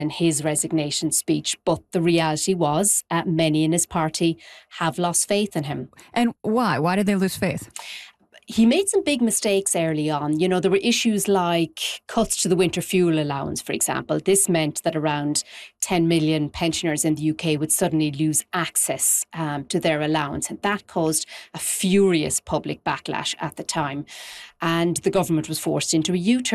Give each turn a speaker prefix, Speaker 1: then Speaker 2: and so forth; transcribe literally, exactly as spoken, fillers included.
Speaker 1: in his resignation speech. But the reality was uh, many in his party have lost faith in him.
Speaker 2: And why? Why did they lose faith?
Speaker 1: He made some big mistakes early on. You know, there were issues like cuts to the winter fuel allowance, for example. This meant that around ten million pensioners in the U K would suddenly lose access um, to their allowance. And that caused a furious public backlash at the time. And the government was forced into a U-turn.